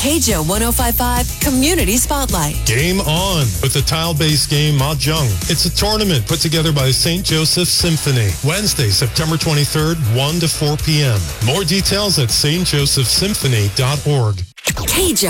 KJO 105.5 Community Spotlight. Game on with the tile-based game Mahjong. It's a tournament put together by St. Joseph Symphony. Wednesday, September 23rd, 1 to 4 p.m. More details at stjosephsymphony.org. KJO